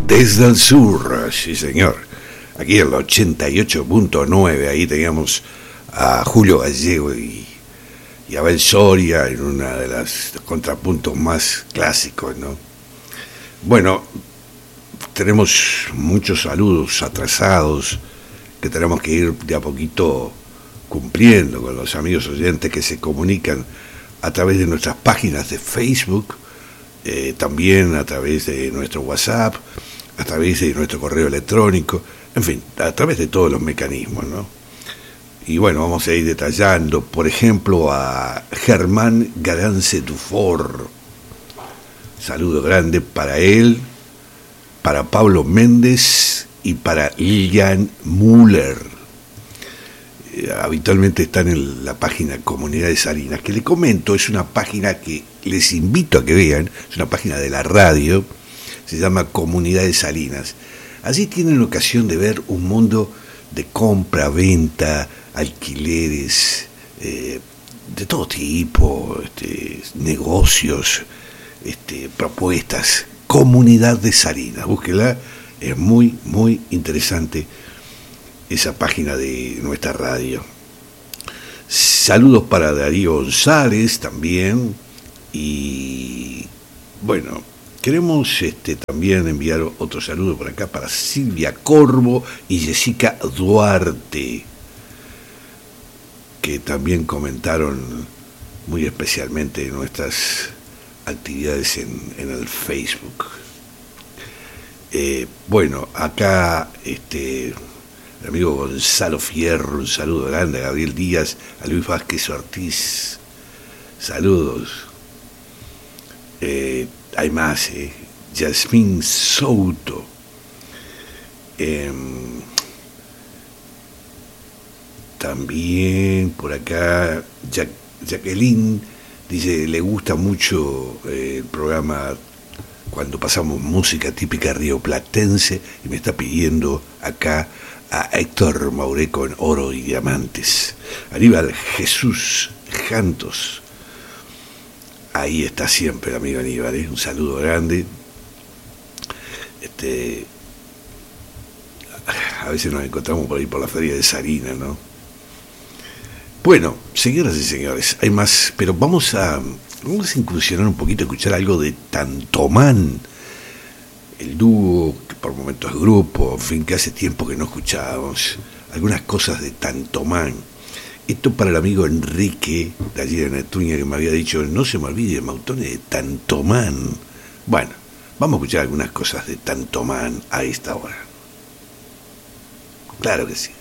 Desde el sur, sí señor. Aquí en la 88.9, ahí teníamos a Julio Gallego y Abel Soria en una de las contrapuntos más clásicos, ¿no? Bueno, tenemos muchos saludos atrasados que tenemos que ir de a poquito cumpliendo con los amigos oyentes que se comunican a través de nuestras páginas de Facebook, también a través de nuestro WhatsApp, a través de nuestro correo electrónico, en fin, a través de todos los mecanismos, ¿no? Y bueno, vamos a ir detallando, por ejemplo, a Germán Galance Dufour. Saludo grande para él, para Pablo Méndez y para Lilian Müller. Habitualmente están en la página Comunidad de Salinas, que le comento, es una página que les invito a que vean, es una página de la radio, se llama Comunidad de Salinas. Allí tienen ocasión de ver un mundo de compra, venta, alquileres, de todo tipo, negocios, propuestas. Comunidad de Salinas, búsquela, es muy, muy interesante esa página de nuestra radio. Saludos para Darío González también. Y bueno, queremos también enviar otro saludo por acá para Silvia Corvo y Jessica Duarte, que también comentaron muy especialmente nuestras actividades en el Facebook. Bueno, acá el amigo Gonzalo Fierro, un saludo grande a Gabriel Díaz, a Luis Vázquez Ortiz, saludos. Hay más, Yasmín Souto, también por acá Jacqueline dice, le gusta mucho el programa cuando pasamos música típica rioplatense, y me está pidiendo acá a Héctor Mauré con Oro y Diamantes. Aníbal Jesús Jantos, ahí está siempre el amigo Aníbal, un saludo grande. A veces nos encontramos por ahí por la feria de Salinas, ¿no? Bueno, señoras y señores, hay más, pero vamos a incursionar un poquito, a escuchar algo de Tantomán, el dúo, que por momentos es grupo, en fin, que hace tiempo que no escuchábamos, algunas cosas de Tantomán. Esto para el amigo Enrique, de allí de Netuña, que me había dicho, no se me olvide, Mautone, de Tantomán. Bueno, vamos a escuchar algunas cosas de Tantomán a esta hora. Claro que sí.